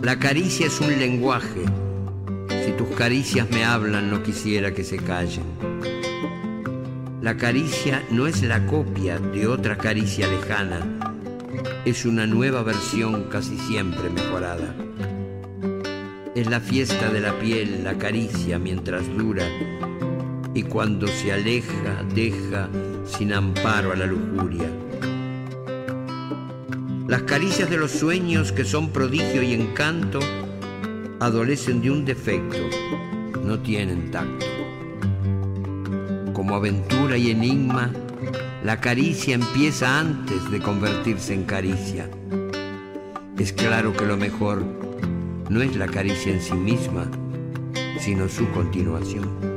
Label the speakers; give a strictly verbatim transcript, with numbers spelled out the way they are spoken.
Speaker 1: La caricia es un lenguaje. Si tus caricias me hablan, no quisiera que se callen. La caricia no es la copia de otra caricia lejana, es una nueva versión casi siempre mejorada. Es la fiesta de la piel, la caricia mientras dura, y cuando se aleja, deja sin amparo a la lujuria. Las caricias de los sueños, que son prodigio y encanto, adolecen de un defecto, no tienen tacto. Como aventura y enigma, la caricia empieza antes de convertirse en caricia. Es claro que lo mejor no es la caricia en sí misma, sino su continuación.